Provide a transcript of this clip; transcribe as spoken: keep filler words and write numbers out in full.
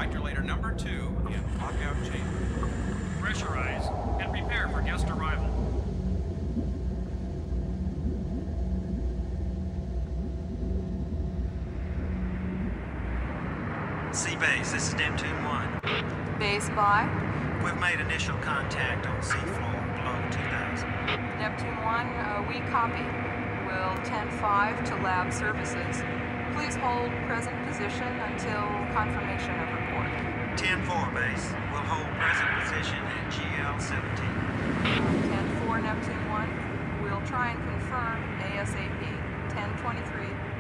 Hydrolator number two in lockout chamber. Pressurize and prepare for guest arrival. Seabase, this is Neptune one. Base by We've made initial contact on seafloor below two thousand. Neptune one, uh, we copy. We'll ten five to lab services. Please hold present position until confirmation of report. ten four, base. We'll hold present position at G L seventeen. ten four, Neptune one, we'll try and confirm ASAP. ten twenty-three.